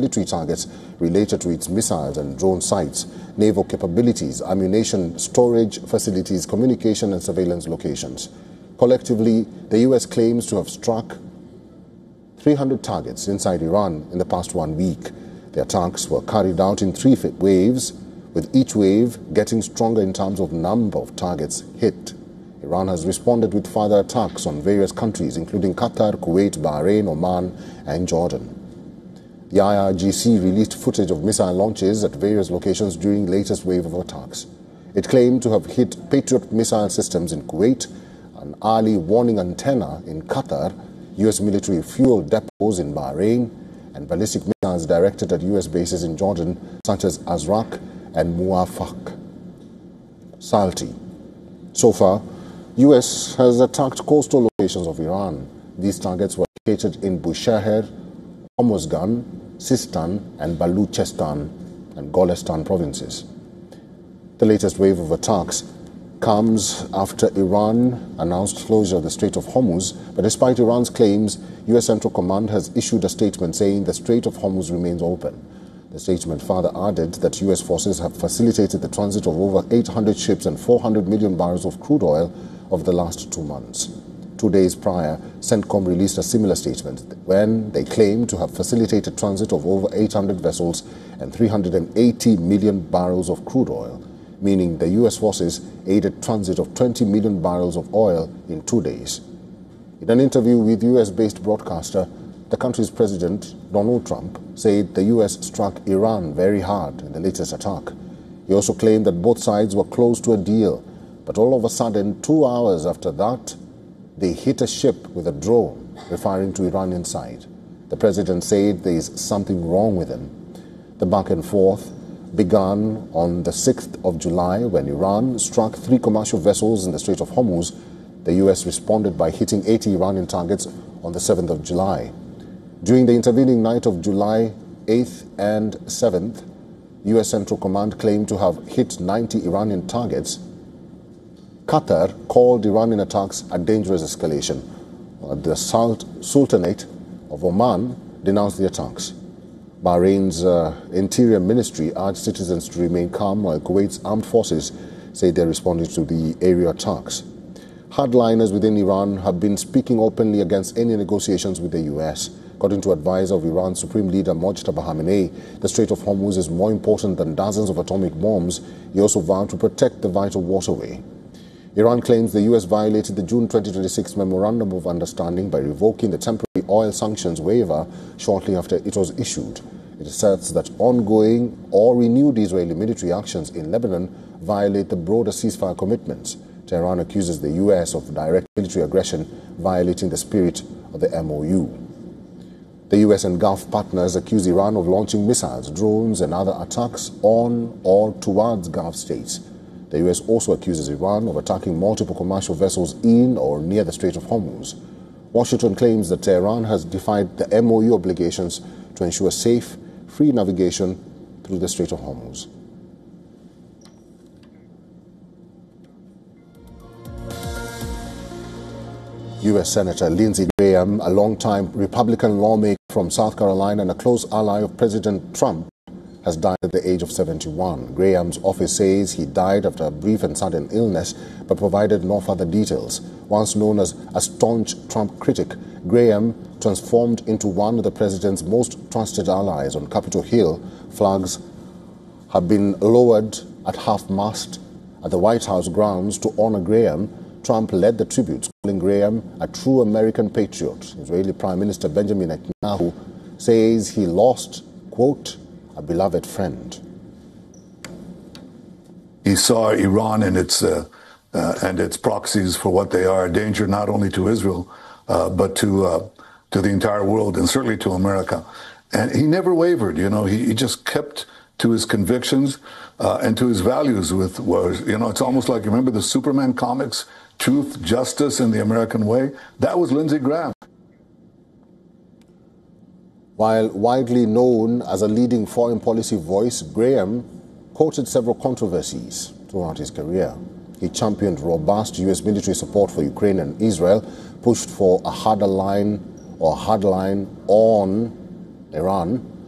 military targets related to its missiles and drone sites, naval capabilities, ammunition storage facilities, communication and surveillance locations. Collectively, the U.S. claims to have struck 300 targets inside Iran in the past 1 week. The attacks were carried out in 3 waves, with each wave getting stronger in terms of number of targets hit. Iran has responded with further attacks on various countries, including Qatar, Kuwait, Bahrain, Oman, and Jordan. The IRGC released footage of missile launches at various locations during the latest wave of attacks. It claimed to have hit Patriot missile systems in Kuwait, an early warning antenna in Qatar, U.S. military fuel depots in Bahrain, and ballistic missiles directed at U.S. bases in Jordan, such as Azraq and Muwafaq Salti. So far, U.S. has attacked coastal locations of Iran. These targets were located in Bushehr, Hormozgan, Sistan, and Baluchistan and Golestan provinces. The latest wave of attacks comes after Iran announced closure of the Strait of Hormuz, but despite Iran's claims, U.S. Central Command has issued a statement saying the Strait of Hormuz remains open. The statement further added that U.S. forces have facilitated the transit of over 800 ships and 400 million barrels of crude oil over the last 2 months. 2 days prior, CENTCOM released a similar statement when they claimed to have facilitated transit of over 800 vessels and 380 million barrels of crude oil, meaning the U.S. forces aided transit of 20 million barrels of oil in 2 days. In an interview with U.S.-based broadcaster, the country's president, Donald Trump, said the U.S. struck Iran very hard in the latest attack. He also claimed that both sides were close to a deal, but all of a sudden, 2 hours after that, they hit a ship with a drone, referring to Iranian side. The president said there is something wrong with him. The back and forth began on the 6th of July when Iran struck 3 commercial vessels in the Strait of Hormuz. The U.S. responded by hitting 80 Iranian targets on the 7th of July. During the intervening night of July 8th and 7th, U.S. Central Command claimed to have hit 90 Iranian targets. Qatar called Iranian attacks a dangerous escalation. The Sultanate of Oman denounced the attacks. Bahrain's Interior Ministry urged citizens to remain calm, while Kuwait's armed forces say they're responding to the area attacks. Hardliners within Iran have been speaking openly against any negotiations with the U.S. According to advisor of Iran's Supreme Leader Mojtaba Khamenei, the Strait of Hormuz is more important than dozens of atomic bombs. He also vowed to protect the vital waterway. Iran claims the U.S. violated the June 2026 Memorandum of Understanding by revoking the temporary oil sanctions waiver shortly after it was issued. It asserts that ongoing or renewed Israeli military actions in Lebanon violate the broader ceasefire commitments. Tehran accuses the U.S. of direct military aggression, violating the spirit of the MOU. The U.S. and Gulf partners accuse Iran of launching missiles, drones, and other attacks on or towards Gulf states. The U.S. also accuses Iran of attacking multiple commercial vessels in or near the Strait of Hormuz. Washington claims that Tehran has defied the MOU obligations to ensure safe, free navigation through the Strait of Hormuz. U.S. Senator Lindsey Graham, a longtime Republican lawmaker from South Carolina and a close ally of President Trump, has died at the age of 71. Graham's office says he died after a brief and sudden illness, but provided no further details. Once known as a staunch Trump critic, Graham transformed into one of the president's most trusted allies. On Capitol Hill, flags have been lowered at half-mast at the White House grounds to honor Graham. Trump led the tributes, calling Graham a true American patriot. Israeli Prime Minister Benjamin Netanyahu says he lost, quote, a beloved friend. He saw Iran and its proxies for what they are, a danger not only to Israel, but to the entire world and certainly to America. And he never wavered. You know, he just kept to his convictions and to his values. It's almost like, remember the Superman comics, Truth, Justice, and the American Way? That was Lindsey Graham. While widely known as a leading foreign policy voice, Graham courted several controversies throughout his career. He championed robust U.S. military support for Ukraine and Israel, pushed for a hard line on Iran,